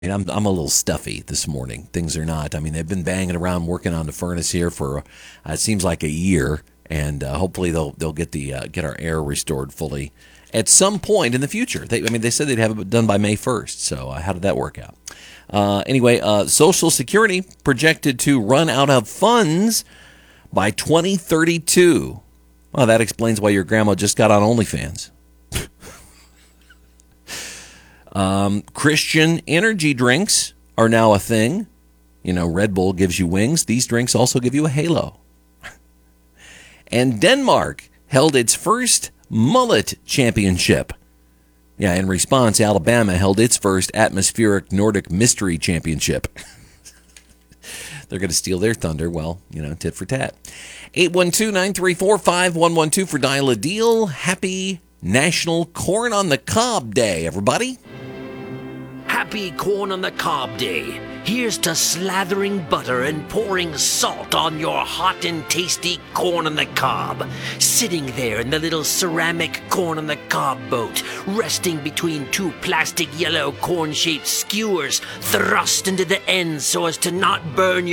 And I'm a little stuffy this morning. Things are not. I mean, they've been banging around working on the furnace here for it seems like a year, and hopefully they'll get our air restored fully at some point in the future. They said they'd have it done by May 1st. So how did that work out? Anyway, Social Security projected to run out of funds by 2032. Well, that explains why your grandma just got on OnlyFans. Christian energy drinks are now a thing. You know, Red Bull gives you wings. These drinks also give you a halo. And Denmark held its first mullet championship. Yeah, in response, Alabama held its first atmospheric Nordic mystery championship. They're going to steal their thunder. Well, tit for tat. 812-934-5112 for Dial a Deal. Happy National Corn on the Cob Day, everybody. Happy Corn on the Cob Day. Here's to slathering butter and pouring salt on your hot and tasty corn on the cob. Sitting there in the little ceramic corn on the cob boat, resting between two plastic yellow corn-shaped skewers thrust into the ends so as to not burn your